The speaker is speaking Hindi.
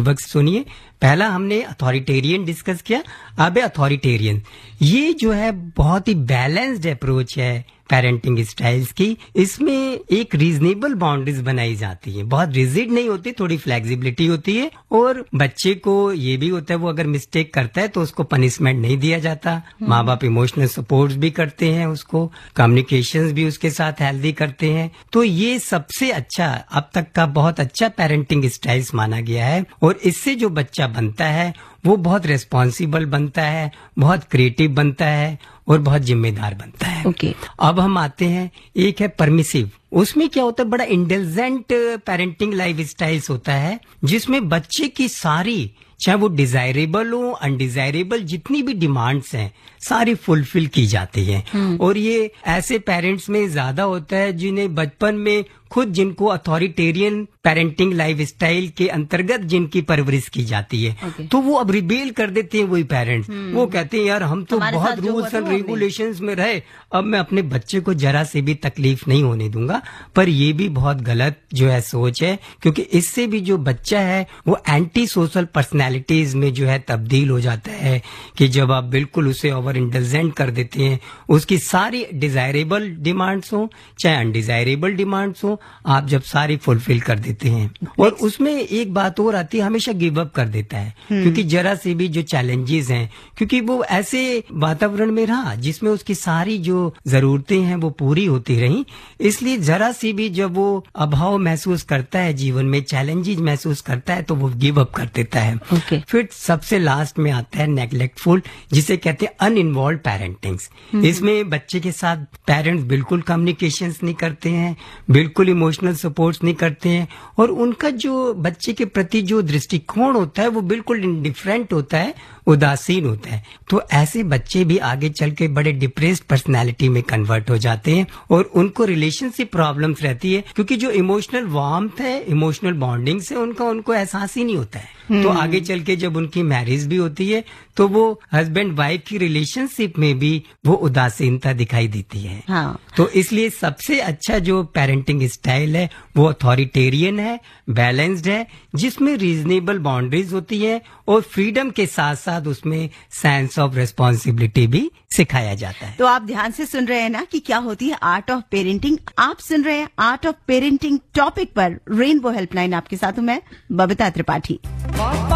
पूर्वक सुनिए। पहला हमने अथॉरिटेरियन डिस्कस किया, अब है अथॉरिटेरियन। ये जो है बहुत ही बैलेंस्ड अप्रोच है पेरेंटिंग स्टाइल्स की। इसमें एक रीजनेबल बाउंड्रीज बनाई जाती है, बहुत रिजिड नहीं होती, थोड़ी फ्लेक्सिबिलिटी होती है। और बच्चे को ये भी होता है वो अगर मिस्टेक करता है तो उसको पनिशमेंट नहीं दिया जाता। माँ बाप इमोशनल सपोर्ट भी करते हैं उसको, कम्युनिकेशंस भी उसके साथ हेल्दी करते हैं। तो ये सबसे अच्छा अब तक का बहुत अच्छा पेरेंटिंग स्टाइल्स माना गया है। और इससे जो बच्चा बनता है वो बहुत रिस्पॉन्सिबल बनता है, बहुत क्रिएटिव बनता है और बहुत जिम्मेदार बनता है। Okay. अब हम आते हैं, एक है परमिसिव। उसमें क्या होता है, बड़ा इंटेलिजेंट पेरेंटिंग लाइफ स्टाइल्स होता है जिसमें बच्चे की सारी, चाहे वो डिजायरेबल हो अनडिजायरेबल, जितनी भी डिमांड्स हैं सारी फुलफिल की जाती हैं। और ये ऐसे पेरेंट्स में ज्यादा होता है जिन्हें बचपन में खुद जिनको अथॉरिटेरियन पेरेंटिंग लाइफ स्टाइल के अंतर्गत जिनकी परवरिश की जाती है। Okay. तो वो अब रिबेल कर देते हैं वही पेरेंट्स। वो कहते हैं यार हम तो बहुत रूल्स एंड रेगुलेशंस में रहे, अब मैं अपने बच्चे को जरा से भी तकलीफ नहीं होने दूंगा। पर ये भी बहुत गलत जो है सोच है, क्योंकि इससे भी जो बच्चा है वो एंटी सोशल पर्सनैलिटीज में जो है तब्दील हो जाता है। कि जब आप बिल्कुल उसे ओवर इंटेलिजेंट कर देते हैं, उसकी सारी डिजायरेबल डिमांड्स हो चाहे अनडिजायरेबल डिमांड्स हो, आप जब सारी फुलफिल कर देते हैं। और उसमें एक बात और आती है, हमेशा गिव अप कर देता है। क्योंकि जरा से भी जो चैलेंजेस हैं, क्योंकि वो ऐसे वातावरण में रहा जिसमें उसकी सारी जो जरूरतें हैं वो पूरी होती रही, इसलिए जरा सी भी जब वो अभाव महसूस करता है, जीवन में चैलेंजेस महसूस करता है, तो वो गिव अप कर देता है। Okay. फिर सबसे लास्ट में आता है नेग्लेक्टफुल, जिसे कहते हैं अनइन्वॉल्व पेरेंटिंग्स। इसमें बच्चे के साथ पेरेंट्स बिल्कुल कम्युनिकेशंस नहीं करते हैं, बिल्कुल इमोशनल सपोर्ट्स नहीं करते हैं, और उनका जो बच्चे के प्रति जो दृष्टिकोण होता है वो बिल्कुल इंडिफरेंट होता है, उदासीन होता है। तो ऐसे बच्चे भी आगे चल के बड़े डिप्रेस्ड पर्सनालिटी में कन्वर्ट हो जाते हैं और उनको रिलेशनशिप प्रॉब्लम्स रहती है, क्योंकि जो इमोशनल वार्मथ है, इमोशनल बॉन्डिंग से उनको एहसास ही नहीं होता है। तो आगे चल के जब उनकी मैरिज भी होती है तो वो हस्बैंड वाइफ की रिलेशनशिप में भी वो उदासीनता दिखाई देती है। हाँ। तो इसलिए सबसे अच्छा जो पेरेंटिंग स्टाइल है वो अथॉरिटेरियन है, बैलेंस्ड है, जिसमें रीजनेबल बाउंड्रीज होती है और फ्रीडम के साथ साथ उसमें सेंस ऑफ रिस्पॉन्सिबिलिटी भी सिखाया जाता है। तो आप ध्यान से सुन रहे हैं ना कि क्या होती है आर्ट ऑफ पेरेंटिंग। आप सुन रहे हैं आर्ट ऑफ पेरेंटिंग टॉपिक पर रेनबो हेल्पलाइन। आपके साथ हूं मैं बबीता त्रिपाठी।